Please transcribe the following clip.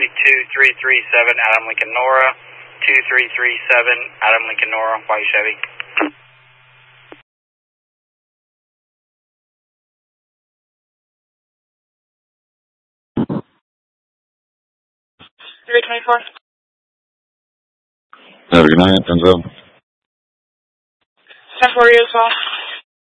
Chevy 2337, Adam Lincoln Nora. 2337, Adam Lincoln Nora, white Chevy. 324. Have a good night, Denzel. 10 for you as well.